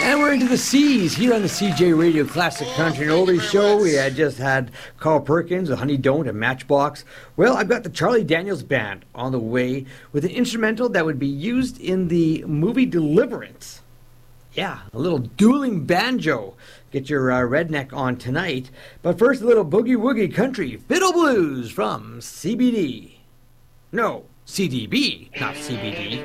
And we're into the C's here on the CJ Radio Classic Country and Oldies Show. We had just had Carl Perkins, a Honey Don't, and Matchbox. Well, I've got the Charlie Daniels Band on the way with an instrumental that would be used in the movie Deliverance. Yeah, a little dueling banjo. Get your redneck on tonight. But first, a little boogie woogie country fiddle blues from CBD. No, CDB, not CBD.